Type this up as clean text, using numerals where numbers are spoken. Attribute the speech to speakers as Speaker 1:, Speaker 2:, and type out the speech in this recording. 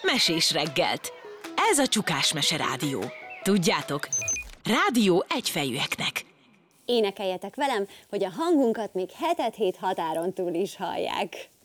Speaker 1: mesés reggelt. Ez a Csukás Mese Rádió. Tudjátok, rádió egyfejűeknek.
Speaker 2: Énekeljetek velem, hogy a hangunkat még hetet hét határon túl is hallják.